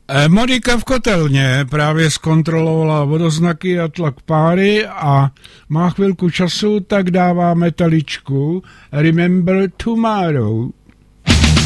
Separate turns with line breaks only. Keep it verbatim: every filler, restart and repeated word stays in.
Monika v kotelně právě zkontrolovala vodoznaky a tlak páry a má chvilku času, tak dává metaličku Remember Tomorrow.